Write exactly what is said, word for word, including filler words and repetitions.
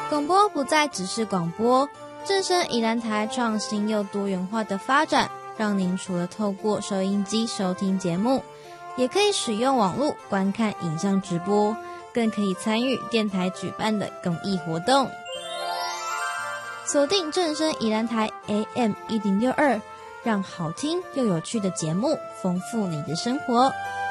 广播不再只是广播，正声宜兰台创新又多元化的发展，让您除了透过收音机收听节目，也可以使用网络观看影像直播，更可以参与电台举办的公益活动。锁定正声宜兰台 A M 一零六二，让好听又有趣的节目丰富你的生活。